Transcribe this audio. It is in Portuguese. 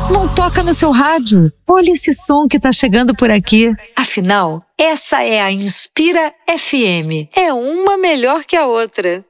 Não toca no seu rádio. Olha esse som que tá chegando por aqui. Afinal, essa é a Inspira FM. É uma melhor que a outra.